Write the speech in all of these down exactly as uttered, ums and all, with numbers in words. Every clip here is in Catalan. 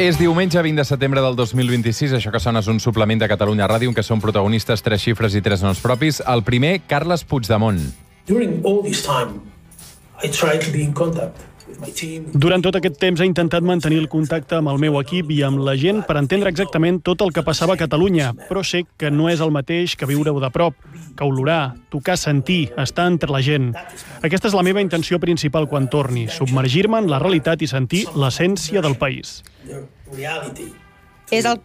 És diumenge vint de setembre del dos mil vint-i-sis. Això que sona és un suplement de Catalunya Ràdio en què són protagonistes tres xifres i tres noms propis. El primer, Carles Puigdemont. During all this time, I tried to be in contact with my team. Durant tot aquest temps he intentat mantenir el contacte amb el meu equip i amb la gent per entendre exactament tot el que passava a Catalunya, però sé que no és el mateix que viure-ho de prop, que olorar, tocar, sentir, estar entre la gent. Aquesta és la meva intenció principal quan torni, submergir-me en la realitat i sentir l'essència del país. És el...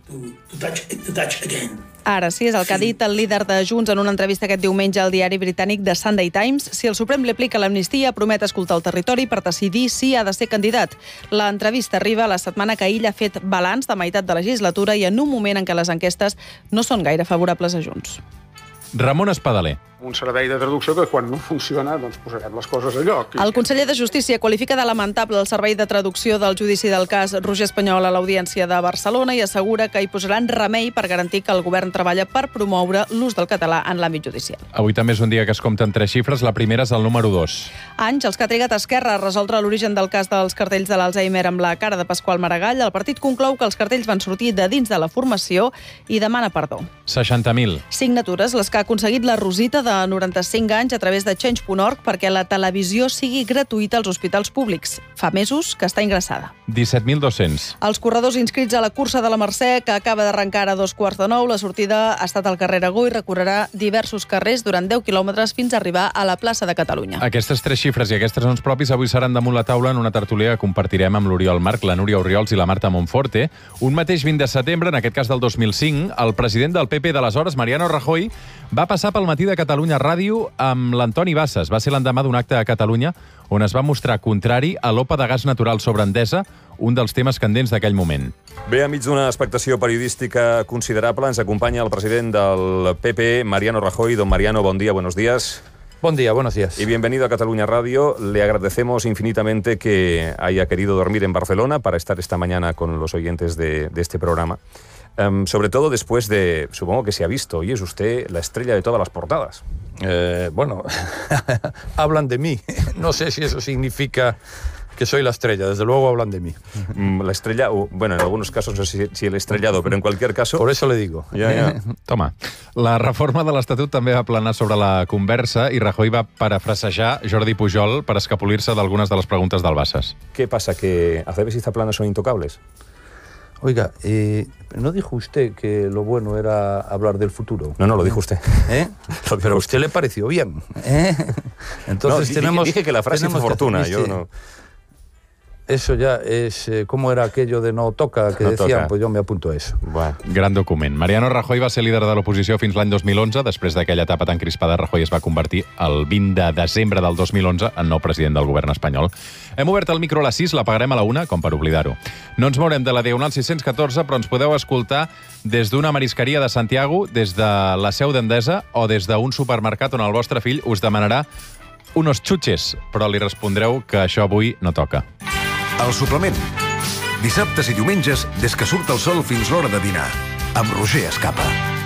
Ara sí, és el que ha dit el líder de Junts en una entrevista aquest diumenge al diari britànic The Sunday Times. Si el Suprem li aplica l'amnistia, promet escoltar el territori per decidir si ha de ser candidat. L'entrevista arriba a la setmana que ell ha fet balanç de meitat de legislatura i en un moment en què les enquestes no són gaire favorables a Junts. Ramon Espadaler. Un servei de traducció que quan no funciona doncs posarem les coses a lloc. El conseller de Justícia qualifica de lamentable el servei de traducció del judici del cas Roger Espanyol a l'Audiència de Barcelona i assegura que hi posaran remei per garantir que el govern treballa per promoure l'ús del català en l'àmbit judicial. Avui també és un dia que es compten tres xifres. La primera és el número dos. Anys els que ha trigat Esquerra a resoldre l'origen del cas dels cartells de l'Alzheimer amb la cara de Pasqual Maragall. El partit conclou que els cartells van sortir de dins de la formació i demana perdó. seixanta mil. Signatures, les que ha aconseguit la Rosita de noranta-cinc anys a través de change punt org perquè la televisió sigui gratuïta als hospitals públics. Fa mesos que està ingressada. disset mil dos-cents. Els corredors inscrits a la cursa de la Mercè, que acaba d'arrencar a dos quarts de nou, la sortida ha estat al carrer Aragó i recorrerà diversos carrers durant deu quilòmetres fins a arribar a la plaça de Catalunya. Aquestes tres xifres i aquests noms propis avui seran damunt la taula en una tertúlia que compartirem amb l'Oriol Marc, la Núria Orriols i la Marta Monforte. Un mateix vint de setembre, en aquest cas del dos mil cinc, el president del P P d'aleshores, Mariano Rajoy, va passar pel matí de Catalunya Ràdio amb l'Antoni Bassas. Va ser l'endemà d'un acte a Catalunya on es va mostrar contrari a l'O P A de gas natural sobre Endesa, un dels temes candents d'aquell moment. Bé, enmig d'una expectació periodística considerable, ens acompanya el president del P P, Mariano Rajoy. Don Mariano, bon día, buenos días. Buen día, buenos días. Y bienvenido a Catalunya Radio. Le agradecemos infinitamente que haya querido dormir en Barcelona para estar esta mañana con los oyentes de, de este programa. Um, sobre todo después de, supongo que se ha visto, y es usted la estrella de todas las portadas. Eh, bueno, hablan de mí. No sé si eso significa que soy la estrella. Desde luego hablan de mí. La estrella, o, bueno, en algunos casos no sé si, si el estrellado, pero en cualquier caso... Por eso le digo. Ja, ja. Toma, la reforma de l'Estatut també va planar sobre la conversa i Rajoy va parafrasejar Jordi Pujol per escapolir-se d'algunes de les preguntes del Bassas. ¿Qué pasa? ¿Que Acebes y Zaplana son intocables? Oiga, eh, ¿no dijo usted que lo bueno era hablar del futuro? No, no, lo dijo usted. ¿Eh? Lo Pero a usted le pareció bien. ¿Eh? Entonces no, tenemos... Dije que la frase hizo fortuna, yo no... Eso ya es... Eh, ¿Cómo era aquello de no toca? Que no decían, toca. Pues yo me apunto a eso. Bueno. Gran document. Mariano Rajoy va ser líder de l'oposició fins l'any dos mil onze. Després d'aquella etapa tan crispada, Rajoy es va convertir el vint de desembre del dos mil onze en nou president del govern espanyol. Hem obert el micro a les sis, l'apagarem a la una, com per oblidar-ho. No ens mourem de la Diagonal sis-cents catorze, però ens podeu escoltar des d'una marisqueria de Santiago, des de la seu d'Endesa o des d'un supermercat on el vostre fill us demanarà unos chuches, però li respondreu que això avui no toca. El suplement. Dissabtes i diumenges, des que surt el sol fins l'hora de dinar. Amb Roger Escapa.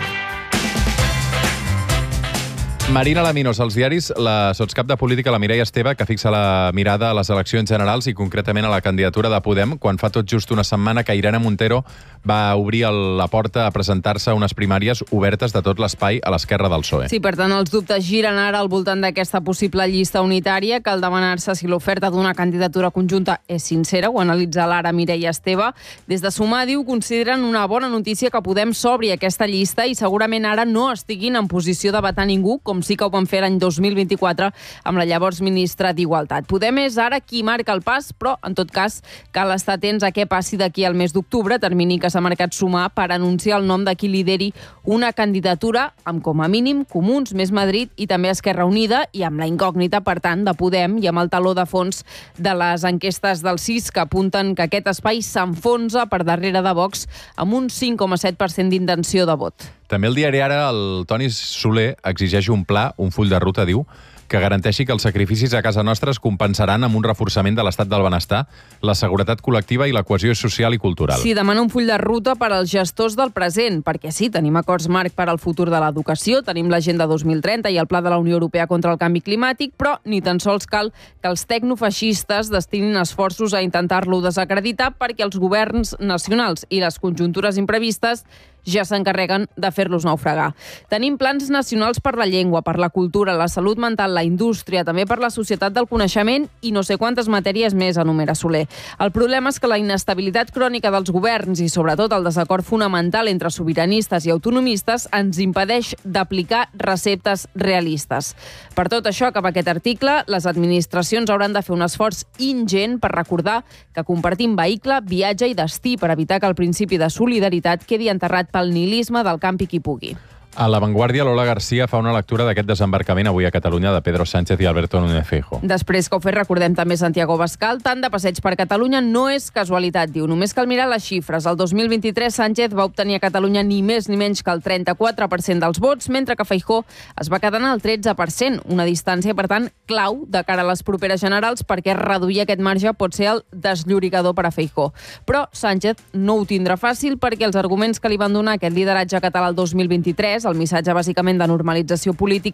Marina Laminos, als diaris, la sotscap de política, la Mireia Esteve, que fixa la mirada a les eleccions generals i concretament a la candidatura de Podem, quan fa tot just una setmana que Irene Montero va obrir el, la porta a presentar-se a unes primàries obertes de tot l'espai a l'esquerra del P S O E. Sí, per tant, els dubtes giren ara al voltant d'aquesta possible llista unitària, que al demanar-se si l'oferta d'una candidatura conjunta és sincera, ho analitza l'ara Mireia Esteve. Des de Sumar, diu, consideren una bona notícia que Podem s'obri aquesta llista i segurament ara no estiguin en posició de vetar ningú, com sí que ho van fer l'any dos mil vint-i-quatre amb la llavors ministra d'Igualtat. Podem és ara qui marca el pas, però, en tot cas, cal estar atents a què passi d'aquí al mes d'octubre, termini que s'ha marcat Sumar per anunciar el nom de qui lideri una candidatura amb, com a mínim, Comuns, Més Madrid i també Esquerra Unida, i amb la incògnita, per tant, de Podem i amb el taló de fons de les enquestes del C I S que apunten que aquest espai s'enfonsa per darrere de Vox amb un cinc coma set per cent d'intenció de vot. També el diari Ara, el Toni Soler exigeix un pla, un full de ruta, diu, que garanteixi que els sacrificis a casa nostra es compensaran amb un reforçament de l'estat del benestar, la seguretat col·lectiva i la cohesió social i cultural. Sí, demana un full de ruta per als gestors del present, perquè sí, tenim acords marc per al futur de l'educació, tenim l'Agenda dos mil trenta i el Pla de la Unió Europea contra el canvi climàtic, però ni tan sols cal que els tecnofeixistes destinin esforços a intentar-lo desacreditar perquè els governs nacionals i les conjuntures imprevistes ja s'encarreguen de fer-los naufragar. Tenim plans nacionals per la llengua, per la cultura, la salut mental, la indústria, també per la societat del coneixement i no sé quantes matèries més, enumera Soler. El problema és que la inestabilitat crònica dels governs i sobretot el desacord fonamental entre sobiranistes i autonomistes ens impedeix d'aplicar receptes realistes. Per tot això, cap a aquest article, les administracions hauran de fer un esforç ingent per recordar que compartim vehicle, viatge i destí per evitar que el principi de solidaritat quedi enterrat pel nihilisme del campi qui pugui. A La Vanguardia, Lola Garcia fa una lectura d'aquest desembarcament avui a Catalunya de Pedro Sánchez i Alberto Núñez Feijóo. Després que ho fet, recordem també Santiago Abascal, tant de passeig per Catalunya no és casualitat, diu. Només cal mirar les xifres. El dos mil vint-i-tres, Sánchez va obtenir a Catalunya ni més ni menys que el trenta-quatre per cent dels vots, mentre que Feijóo es va quedar en el tretze per cent, una distància, per tant, clau de cara a les properes generals, perquè reduir aquest marge pot ser el desllorigador per a Feijóo. Però Sánchez no ho tindrà fàcil perquè els arguments que li van donar aquest lideratge català el dos mil vint-i-tres, el missatge bàsicament de normalització política,